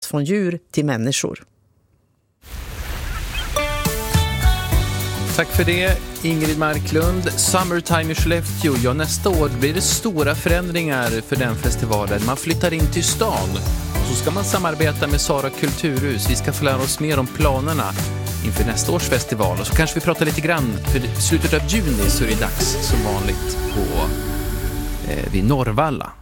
från djur till människor. Tack för det, Ingrid Marklund. Summertime i Skellefteå. Ja, nästa år blir det stora förändringar för den festivalen. Man flyttar in till stan. Så ska man samarbeta med Sara Kulturhus. Vi ska få lära oss mer om planerna inför nästa års festival. Och så kanske vi pratar lite grann, för slutet av juni så är det dags som vanligt vid Norrvalla.